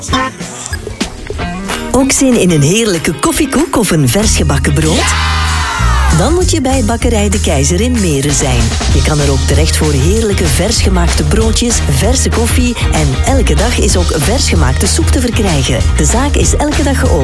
Ook zin in een heerlijke koffiekoek of een vers gebakken brood? Dan moet je bij Bakkerij De Keizer in Meren zijn. Je kan er ook terecht voor heerlijke vers gemaakte broodjes, verse koffie en elke dag is ook vers gemaakte soep te verkrijgen. De zaak is elke dag geopend.